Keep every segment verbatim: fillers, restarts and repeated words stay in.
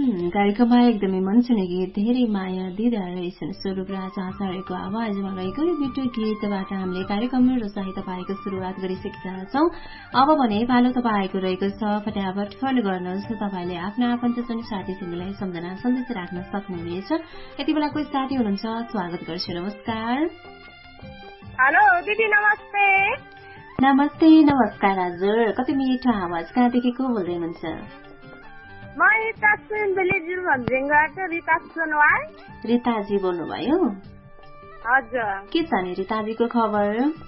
कार्यक्रममा एकदमै मन छुने गीत धेरै माया दिदा रहेछन् स्वरूप राज आचार्यको आवाजमा रहेको बिटु गीतबाट हामीले कार्यक्रम र साहित्य पाएको सुरुवात गरिसकेका छौं। अब भने पालो तपाईँको रहेको छ। फटाफट फोन गर्नुहोस्। तपाईँले आफ्ना आफन्तजन साथीसँगलाई सम्झना सन्देश राख्न सक्नुहुनेछ। यति बेला कोही साथी हुनुहुन्छ, स्वागत गर्छु। नमस्कार। हेलो दिदी, नमस्ते। नमस्ते। नमस्कार हजुर। कति मिठो आवाज, कहाँदेखि को बोल्दै हुनुहुन्छ? म रिता सुनबेलीजी भन्दैबाट रिता सुनवार। रिताजी बोल्नुभयो? हजुर। के छ नि रिताजीको खबर?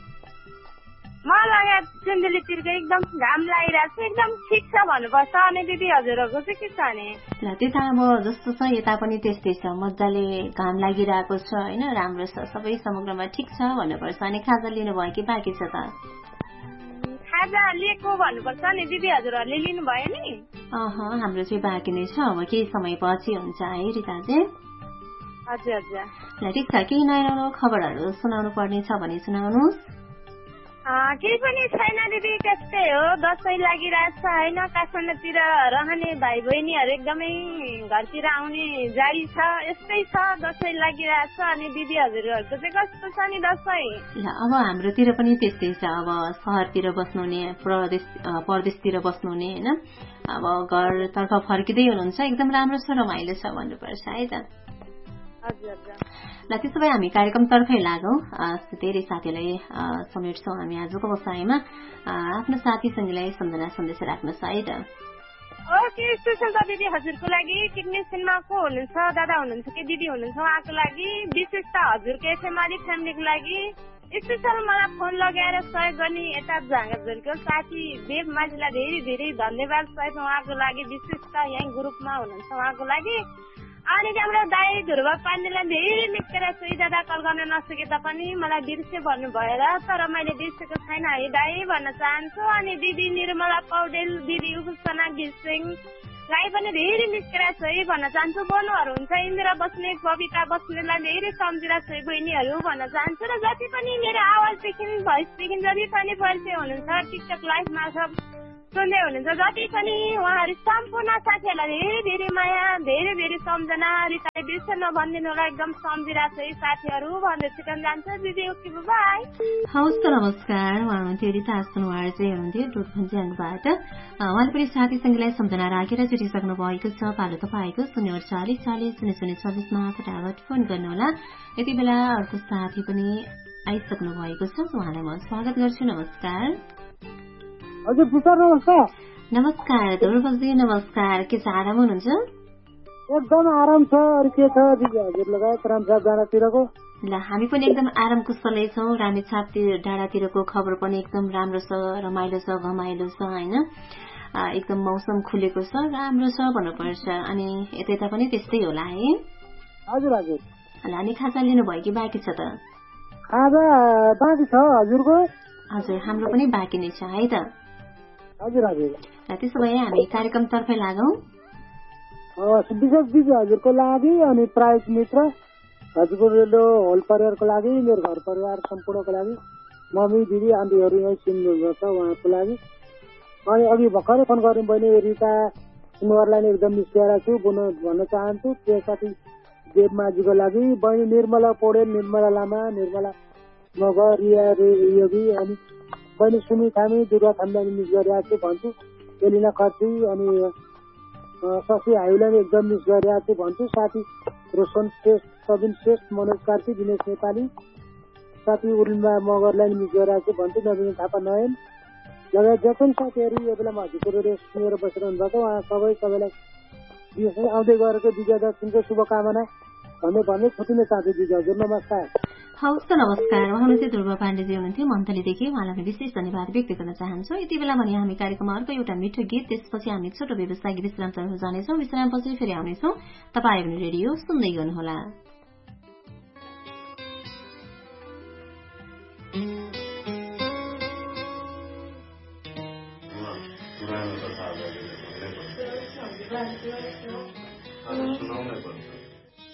मलाई सुनबेलीतिरको एकदम घाम लागिरहेको छ, एकदम ठिक छ भन्नुपर्छ। अनि दिदी हजुरहरूको चाहिँ के छ नि? ल त्यता अब जस्तो छ यता पनि त्यस्तै छ, मजाले घाम लागिरहेको छ होइन, राम्रो छ, सबै समग्रमा ठिक छ भन्नुपर्छ। अनि खाजा लिनुभयो कि बाँकी छ त? खाजा लिएको भन्नुपर्छ नि, दिदी हजुरहरूले लिनुभयो नि? अह हाम्रो चाहिँ बाँकी नै छ, अब केही समय पछि हुन्छ है रिताजी। हजुर हजुर। ल ठिक छ, केही नयाँ खबरहरू सुनाउनु पर्ने छ भने सुनाउनुहोस्। केही पनि छैन दिदी, त्यस्तै हो, दसैँ लागिरहेछ होइन। काठमाडौँतिर रहने भाइ बहिनीहरू एकदमै घरतिर आउने जारी छ, यस्तै छ, दसैँ लागिरहेछ। अनि दिदी हजुरहरूको चाहिँ कस्तो छ नि दसैँ? ल अब हाम्रोतिर पनि त्यस्तै छ, अब सहरतिर बस्नुहुने, प्रदेश परदेशतिर बस्नुहुने होइन, अब घरतर्फ फर्किँदै हुनुहुन्छ, एकदम राम्रो छ, रमाइलो छ भन्नुपर्छ है त। ल त्यसो भए हामी कार्यक्रमतर्फै लागौँ। धेरै साथीलाई समेट्छौँ हामी आजको बसाइमा। आफ्नो साथीसँगलाई सम्झना सन्देश राख्नुहोस् है त। ओके, स्पेसल त दिदी हजुरको लागि, टेक्निसियनमा को हुनुहुन्छ, दादा हुनुहुन्छ कि दिदी हुनुहुन्छ उहाँको लागि, विशेष त हजुरको एफएमआली फ्यामिलीको लागि, स्पेसल मलाई फोन लगाएर सहयोग गर्ने यता झाँगाझुरको साथी देव माझीलाई धेरै धेरै धन्यवाद सहित उहाँको लागि, विशेष त यहीँ ग्रुपमा हुनुहुन्छ उहाँको लागि। अनि त्यहाँबाट दाई ध्रुव पाण्डेलाई धेरै मिस गरेर सोही दादा कल गर्न नसके तापनि मलाई बिर्से भन्नु भएर, तर मैले बिर्सेको छैन है दाई भन्न चाहन्छु। अनि दिदी निर्मला पौडेल, दिदी उपासना घिसिङलाई पनि धेरै मिस गरेर सोही भन्न चाहन्छु। बोल्नुहरू हुन्छ इन्दिरा बस्ने, कविता बस्नेलाई धेरै सम्झिरा सोही बहिनीहरू भन्न चाहन्छु। र जति पनि मेरो आवाजदेखि भोइसदेखि जति पनि परिचय हुनुहुन्छ टिकटक लाइभ मार्फत सुन्दै हुनुहुन्छ, जति पनि उहाँहरू सम्पूर्ण साथीहरूलाई धेरै धेरै माया, धेरै धेरै सम्झना। रिताले बिर्से नभनिदिनु होला, एकदम सम्झिरहेको छ साथीहरू भन्दै छिटन जान्छ। दिदी ओके, बाई। हवस् त, नमस्कार। उहाँ हुनुहुन्थ्यो रिता सुनवार चाहिँ हुनुहुन्थ्यो डोटभन्ज्याङबाट। उहाँले पनि साथीसँगलाई सम्झना राखेर चिठिसक्नु भएको छ। पालो तपाईँको शून्य चालिस चालिस शून्य शून्य छब्बिसमा फटाफट फोन गर्नुहोला। यति बेला अर्को साथी पनि आइसक्नु भएको छ, उहाँलाई म स्वागत गर्छु। नमस्कार। हजुर पुकार, नमस्कार। नमस्कार ध्रुवजी, नमस्कार। के छ, आराम हुनुहुन्छ? एकदम आराम छ। अरू के छ दिदी हजुर लगायत रामछाप डाँडातिरको? ल हामी पनि एकदम आराम कुशलै छौँ। रामेछाप डाँडातिरको खबर पनि एकदम राम्रो छ, रमाइलो छ, घमाइलो छ होइन, एकदम मौसम खुलेको छ, राम्रो छ भन्नुपर्छ। अनि यता पनि त्यस्तै होला है? हजुर हजुर। ल अनि खाजा लिनुभयो कि बाँकी छ त? खाजा बाँकी छ हजुरको? हजुर, हाम्रो पनि बाँकी नै छ है त। हजुर हजुर। त्यसो भए हामी कार्यक्रमतर्फै लागौँ। विशेष दिदी हजुरको लागि अनि प्राइज मित्र हजुरको रेडियो होल परिवारको लागि, मेरो घर परिवार सम्पूर्णको लागि, मम्मी दिदी आन्टीहरू यहीँ सुन्नुहुन्छ उहाँको लागि। अनि अघि भर्खरै फोन गर्नु बहिनी रिता सुनवारलाई एकदम मिस गरेर छु भन्न चाहन्छु। त्यो साथी देव माझीको लागि, बहिनी निर्मला पौडेल, निर्मला लामा, निर्मला मगर, रिया योगी, अनि बहिनी सुमी थामी, दुर्गा थामीलाई मिस गरिरहेको छु भन्छु। एलिना खत्री अनि शशी हाइलाई एकदम मिस गरिरहेको छु भन्छु। साथी रोशन श्रेष्ठ, सबिन श्रेष्ठ, मनोज कार्की, दिनेश नेपाली, साथी उर्लिमा मगरलाई मिस गरिरहेको छु भन्छु। नवीन थापा नयन लगायत जति पनि साथीहरू यो बेलामा हजुरको रेडियो सुनेर बसिरहनु भएको उहाँ सबै सबैलाई आउँदै गरेको विजय दशमीको शुभकामना भन्दै भन्दै छुट्टिन चाहन्छु दिदी हजुर। नमस्कार। हवस् त, नमस्कार। उहाँले चाहिँ ध्रुव पाण्डेजी हुनुहुन्थ्यो मन्थलीदेखि, उहाँलाई विशेष धन्यवाद व्यक्त गर्न चाहन्छु। यति बेला भने हामी कार्यक्रममा अर्को एउटा मिठो गीत, त्यसपछि हामी छोटो व्यवसायिक विश्रामतर्फ जानेछौँ। विश्रामपछि फेरि आउनेछौँ। तपाईँ पनि रेडियो सुन्दै गर्नुहोला। सुनाउनै पर्छ।